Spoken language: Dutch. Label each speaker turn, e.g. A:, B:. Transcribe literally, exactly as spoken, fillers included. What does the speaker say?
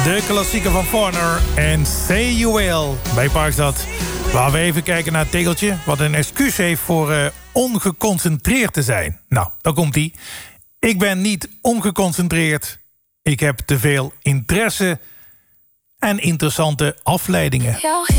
A: De klassieker van Foreigner en Say You Will bij Parkstad. Waar we even kijken naar het tegeltje wat een excuus heeft voor uh, ongeconcentreerd te zijn. Nou, daar komt ie. Ik ben niet ongeconcentreerd. Ik heb te veel interesse en interessante afleidingen.